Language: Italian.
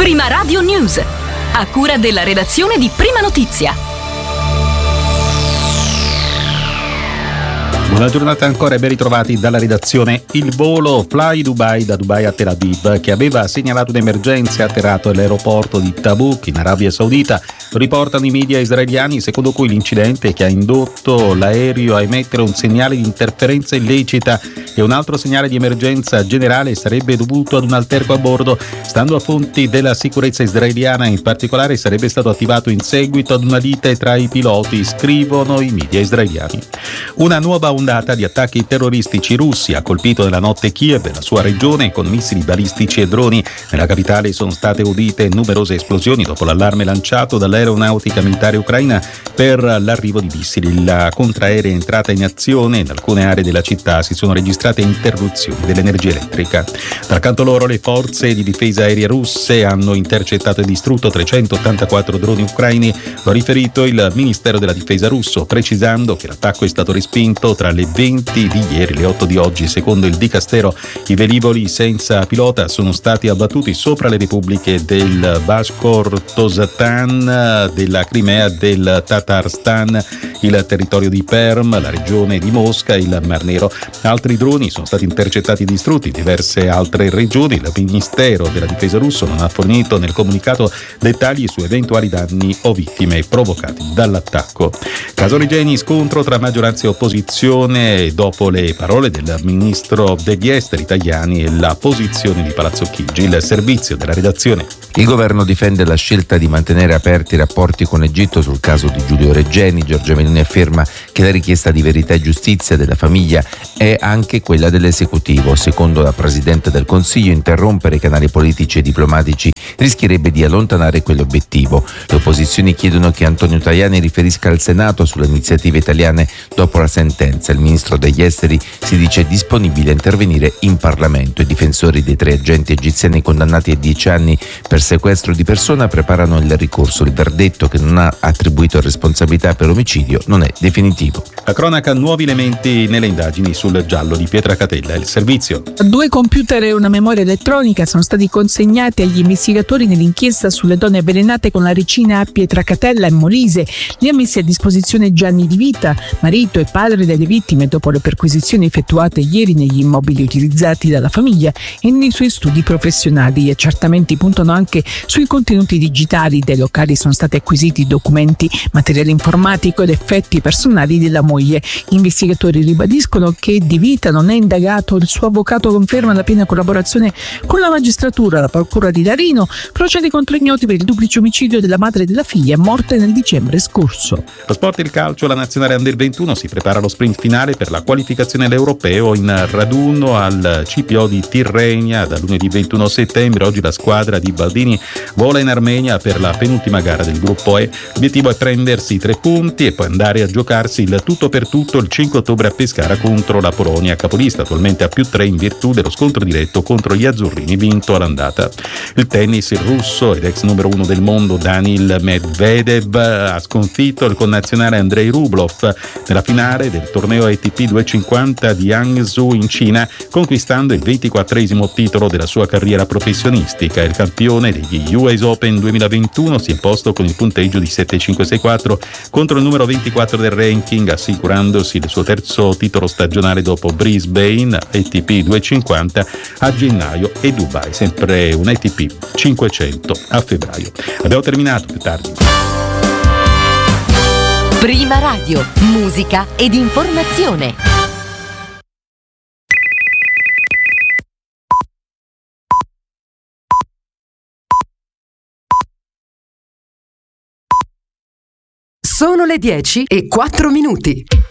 Prima Radio News, a cura della redazione di Prima Notizia. Buona giornata ancora e ben ritrovati dalla redazione. Il volo Fly Dubai da Dubai a Tel Aviv, che aveva segnalato un'emergenza, è atterrato all'aeroporto di Tabuk in Arabia Saudita. Riportano i media israeliani, secondo cui l'incidente che ha indotto l'aereo a emettere un segnale di interferenza illecita e un altro segnale di emergenza generale sarebbe dovuto ad un alterco a bordo. Stando a fonti della sicurezza israeliana, in particolare sarebbe stato attivato in seguito ad una lite tra i piloti, scrivono i media israeliani. Una nuova ondata di attacchi terroristici russi ha colpito nella notte Kiev e la sua regione con missili balistici e droni. Nella capitale sono state udite numerose esplosioni dopo l'allarme lanciato dall'aeronautica militare ucraina per l'arrivo di missili. La contraerea è entrata in azione e in alcune aree della città si sono registrate interruzioni dell'energia elettrica. Dal canto loro, le forze di difesa aerea russe hanno intercettato e distrutto 384 droni ucraini, lo ha riferito il Ministero della Difesa russo, precisando che l'attacco è stato respinto tra le 20 di ieri e le 8 di oggi. Secondo il Dicastero, i velivoli senza pilota sono stati abbattuti sopra le repubbliche del Bashkortostan, della Crimea, del Tatarstan, il territorio di Perm, la regione di Mosca e il Mar Nero. Altri droni sono stati intercettati e distrutti in diverse altre regioni. Il Ministero della Difesa russo non ha fornito nel comunicato dettagli su eventuali danni o vittime provocati dall'attacco. Caso Regeni, scontro tra maggioranza e opposizione dopo le parole del ministro degli esteri italiani e la posizione di Palazzo Chigi. Il servizio della redazione. Il governo difende la scelta di mantenere aperti i rapporti con l'Egitto sul caso di Giulio Regeni. Giorgia Meloni afferma che la richiesta di verità e giustizia della famiglia è anche quella dell'esecutivo. Secondo la Presidente del Consiglio, interrompere i canali politici e diplomatici rischierebbe di allontanare quell'obiettivo. Le opposizioni chiedono che Antonio Tajani riferisca al Senato sulle iniziative italiane dopo la sentenza. Il ministro degli esteri si dice disponibile a intervenire in Parlamento. I difensori dei 3 agenti egiziani condannati a 10 anni per sequestro di persona preparano il ricorso. Il verdetto, che non ha attribuito responsabilità per omicidio, non è definitivo. La cronaca, nuovi elementi nelle indagini sul giallo di Pietracatella. Il servizio. 2 computer e una memoria elettronica sono stati consegnati agli investigatori nell'inchiesta sulle donne avvelenate con la ricina a Pietracatella e Molise. Li ha messi a disposizione Gianni Di Vita, marito e padre delle vittime, dopo le perquisizioni effettuate ieri negli immobili utilizzati dalla famiglia e nei suoi studi professionali. Gli accertamenti puntano anche sui contenuti digitali dei locali. Sono stati acquisiti documenti, materiale informatico ed effetti personali della moglie. Gli investigatori ribadiscono che Di Vita non è indagato. Il suo avvocato conferma la piena collaborazione con la magistratura. La procura di Larino procede contro ignoti per il duplice omicidio della madre e della figlia, morte nel dicembre scorso. Lo sport e il calcio. La nazionale Under 21 si prepara allo sprint finale per la qualificazione all'Europeo in raduno al CPO di Tirrenia da lunedì 21 settembre. Oggi la squadra di Baldini vola in Armenia per la penultima gara del gruppo E. L'obiettivo è prendersi i 3 punti e poi andare a giocarsi il tutto per tutto il 5 ottobre a Pescara contro la Polonia, capolista attualmente a +3 in virtù dello scontro diretto contro gli azzurrini vinto all'andata. Il tennis, il russo ed ex numero 1 del mondo Daniil Medvedev ha sconfitto il connazionale Andrei Rublev nella finale del torneo ATP 250 di Hangzhou in Cina, conquistando il 24esimo titolo della sua carriera professionistica. Il campione degli US Open 2021 si è imposto con il punteggio di 7-5-6-4 contro il numero 24 del ranking, assicurandosi il suo terzo titolo stagionale dopo Brisbane ATP 250 a gennaio e Dubai, sempre un ATP 500 a febbraio. Abbiamo terminato, più tardi. Prima Radio, musica ed informazione. Sono le 10:04.